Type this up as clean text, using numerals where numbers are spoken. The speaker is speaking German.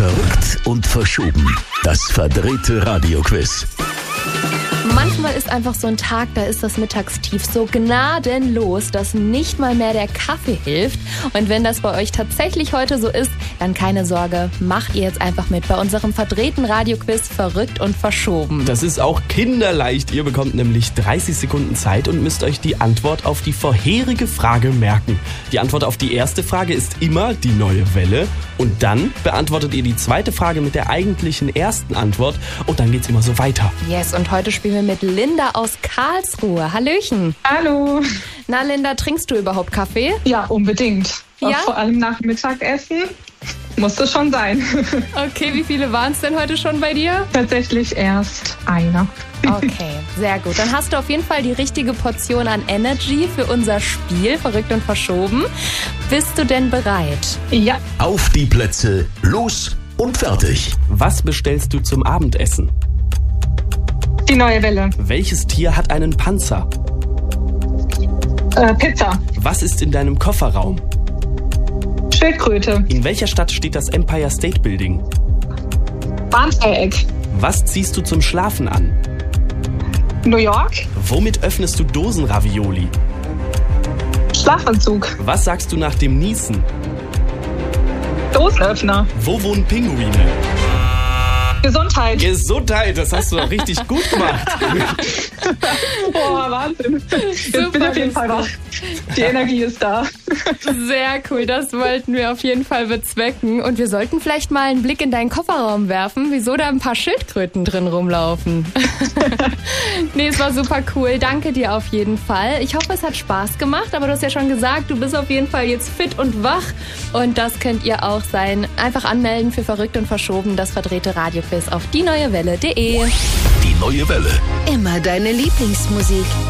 Verrückt und verschoben. Das verdrehte Radioquiz. Manchmal ist einfach so ein Tag, da ist das Mittagstief so gnadenlos, dass nicht mal mehr der Kaffee hilft. Und wenn das bei euch tatsächlich heute so ist, dann keine Sorge, macht ihr jetzt einfach mit bei unserem verdrehten Radioquiz Verrückt und verschoben. Das ist auch kinderleicht. Ihr bekommt nämlich 30 Sekunden Zeit und müsst euch die Antwort auf die vorherige Frage merken. Die Antwort auf die erste Frage ist immer die neue Welle. Und dann beantwortet ihr die zweite Frage mit der eigentlichen ersten Antwort. Und dann geht's immer so weiter. Yes, und heute spielen wir mit Linda aus Karlsruhe. Hallöchen. Hallo. Na Linda, trinkst du überhaupt Kaffee? Ja, unbedingt. Ja? Auch vor allem nach dem Mittagessen muss es schon sein. Okay, wie viele waren es denn heute schon bei dir? Tatsächlich erst einer. Okay, sehr gut. Dann hast du auf jeden Fall die richtige Portion an Energy für unser Spiel Verrückt und verschoben. Bist du denn bereit? Ja, Auf die Plätze, los und fertig. Was bestellst du zum Abendessen? die neue Welle. Welches Tier hat einen Panzer? Pizza. Was ist in deinem Kofferraum? Schildkröte. In welcher Stadt steht das Empire State Building? Bahndreieck. Was ziehst du zum Schlafen an? New York. Womit öffnest du Dosenravioli? Schlafanzug. Was sagst du nach dem Niesen? Dosenöffner. Wo wohnen Pinguine? Gesundheit. Gesundheit, das hast du doch richtig gut gemacht. Boah, Wahnsinn. Jetzt bin ich auf jeden Fall wach. Die Energie ist da. Sehr cool, das wollten wir auf jeden Fall bezwecken. Und wir sollten vielleicht mal einen Blick in deinen Kofferraum werfen, wieso da ein paar Schildkröten drin rumlaufen. Nee, es war super cool. Danke dir auf jeden Fall. Ich hoffe, es hat Spaß gemacht, aber du hast ja schon gesagt, du bist auf jeden Fall jetzt fit und wach. Und das könnt ihr auch sein. Einfach anmelden für Verrückt und verschoben, das verdrehte Radioquiz auf dieneuewelle.de. Die neue Welle. Immer deine Lieblingsmusik.